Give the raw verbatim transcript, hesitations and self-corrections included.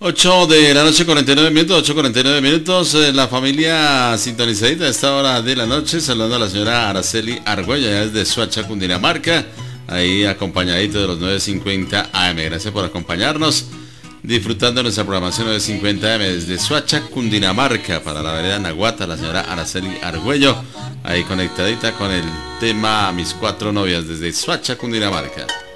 ocho de la noche, cuarenta y nueve minutos, ocho cuarenta y nueve minutos, eh, la familia sintonizadita a esta hora de la noche, saludando a la señora Araceli Argüello, ya desde Soacha, Cundinamarca, ahí acompañadito de los nueve cincuenta A M. Gracias por acompañarnos, disfrutando de nuestra programación nueve cincuenta A M desde Soacha, Cundinamarca, para la vereda Naguata, la señora Araceli Argüello, ahí conectadita con el tema Mis Cuatro Novias desde Soacha, Cundinamarca.